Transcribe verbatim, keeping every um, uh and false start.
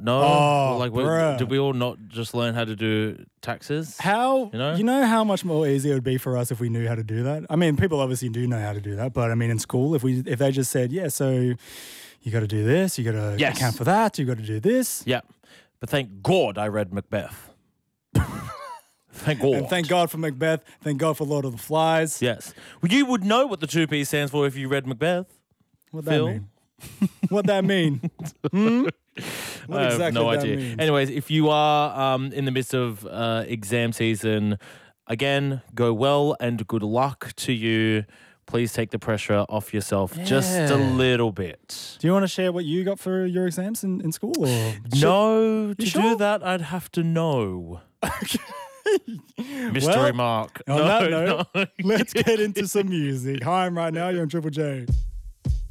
No, Oh, like we, bruh. did we all not just learn how to do taxes? How You know? you know how much more easy it would be for us if we knew how to do that? I mean, people obviously do know how to do that, but I mean, in school, if we if they just said, yeah, so you got to do this, you got to Yes. account for that, you got to do this, Yeah, but thank God I read Macbeth. Thank God. and thank God for Macbeth, thank God for Lord of the Flies. Yes, well, you would know what the two P stands for if you read Macbeth. What that Phil? mean? What that mean? Hmm? What I have exactly no that idea. means? Anyways, if you are um, in the midst of uh, exam season, again, go well and good luck to you. Please take the pressure off yourself just a Yeah. little bit. Do you want to share what you got for your exams in, in school? Or No, to sure? do that, I'd have to know. Mystery Well, mark. On no, that note, no. let's get into some music. Hi, I'm right now. You're on Triple J.